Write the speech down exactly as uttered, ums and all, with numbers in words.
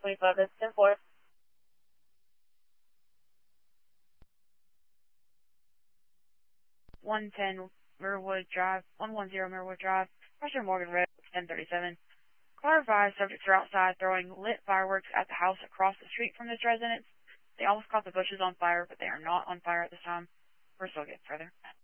twenty-five, that's ten four. one ten Mirwood Drive, one ten Mirwood Drive, Preston Morgan Road, ten thirty-seven. Car advised subjects are outside throwing lit fireworks at the house across the street from this residence. They almost caught the bushes on fire, but they are not on fire at this time. We're still getting further.